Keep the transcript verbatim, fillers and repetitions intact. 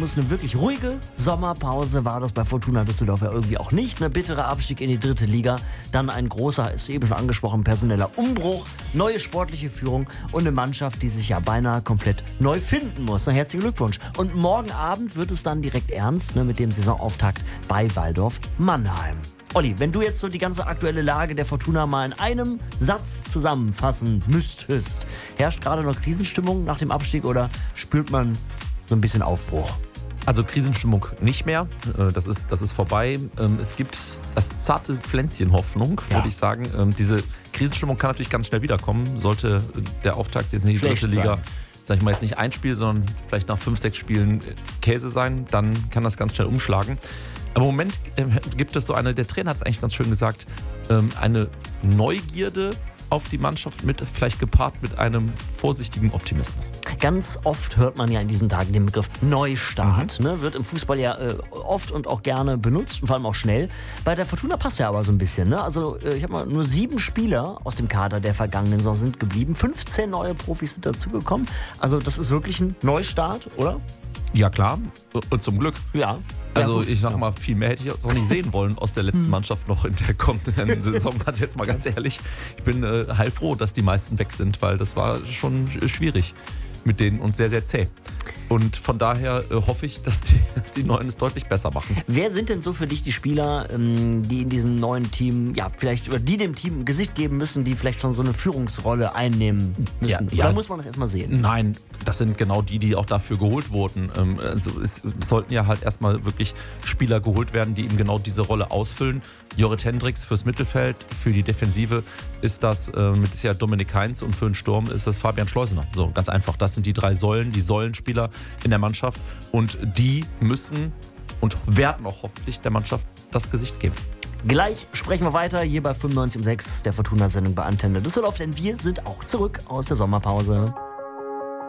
muss, eine wirklich ruhige Sommerpause war das bei Fortuna Düsseldorf ja irgendwie auch nicht. Ein bitterer Abstieg in die dritte Liga, dann ein großer, ist eben schon angesprochen, personeller Umbruch, neue sportliche Führung und eine Mannschaft, die sich ja beinahe komplett neu finden muss. Na, herzlichen Glückwunsch. Und morgen Abend wird es dann direkt ernst, ne, mit dem Saisonauftakt bei Waldorf Mannheim. Olli, wenn du jetzt so die ganze aktuelle Lage der Fortuna mal in einem Satz zusammenfassen müsstest, herrscht gerade noch Krisenstimmung nach dem Abstieg oder spürt man so ein bisschen Aufbruch? Also Krisenstimmung nicht mehr, das ist, das ist vorbei. Es gibt das zarte Pflänzchen Hoffnung, ja. würde ich sagen. Diese Krisenstimmung kann natürlich ganz schnell wiederkommen, sollte der Auftakt jetzt in die dritte Liga, sag ich mal, jetzt nicht ein Spiel, sondern vielleicht nach fünf, sechs Spielen Käse sein, dann kann das ganz schnell umschlagen. Aber im Moment äh, gibt es so eine, der Trainer hat es eigentlich ganz schön gesagt, ähm, eine Neugierde auf die Mannschaft mit, vielleicht gepaart mit einem vorsichtigen Optimismus. Ganz oft hört man ja in diesen Tagen den Begriff Neustart. Mhm. Ne? Wird im Fußball ja äh, oft und auch gerne benutzt und vor allem auch schnell. Bei der Fortuna passt ja aber so ein bisschen. Ne? Also äh, ich habe mal nur sieben Spieler aus dem Kader der vergangenen Saison sind geblieben. fünfzehn neue Profis sind dazugekommen. Also das ist wirklich ein Neustart, oder? Ja klar, und zum Glück. Ja. Also ich sag mal, viel mehr hätte ich auch nicht sehen wollen aus der letzten Mannschaft noch in der kommenden Saison. Also jetzt mal ganz ehrlich, ich bin äh, heilfroh, dass die meisten weg sind, weil das war schon schwierig mit denen und sehr, sehr zäh. Und von daher äh, hoffe ich, dass die, dass die Neuen es deutlich besser machen. Wer sind denn so für dich die Spieler, ähm, die in diesem neuen Team, ja, vielleicht, oder die dem Team ein Gesicht geben müssen, die vielleicht schon so eine Führungsrolle einnehmen müssen? Ja, oder ja, muss man das erstmal sehen? Nein, das sind genau die, die auch dafür geholt wurden. Ähm, also es, es sollten ja halt erstmal wirklich Spieler geholt werden, die eben genau diese Rolle ausfüllen. Jorrit Hendricks fürs Mittelfeld, für die Defensive ist das äh, mit ist ja Dominik Heinz und für den Sturm ist das Fabian Schleusener. So, ganz einfach. Das sind die drei Säulen, die Säulenspieler in der Mannschaft und die müssen und werden auch hoffentlich der Mannschaft das Gesicht geben. Gleich sprechen wir weiter hier bei fünfundneunzig Komma sechs der Fortuna-Sendung bei Antenne Düsseldorf, denn wir sind auch zurück aus der Sommerpause.